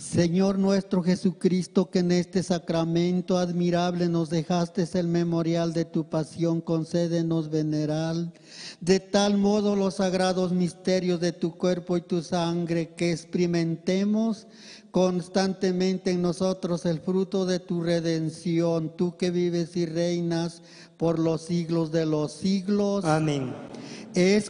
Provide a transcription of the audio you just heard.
Señor nuestro Jesucristo, que en este sacramento admirable nos dejaste el memorial de tu pasión, concédenos venerar de tal modo los sagrados misterios de tu cuerpo y tu sangre, que experimentemos constantemente en nosotros el fruto de tu redención, tú que vives y reinas por los siglos de los siglos. Amén. Es